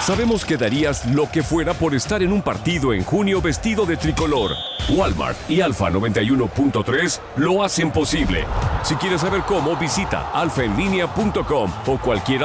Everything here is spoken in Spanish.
Sabemos que darías lo que fuera por estar en un partido en junio vestido de tricolor. Walmart y Alfa 91.3 lo hacen posible. Si quieres saber cómo, visita alfaenlinea.com o cualquiera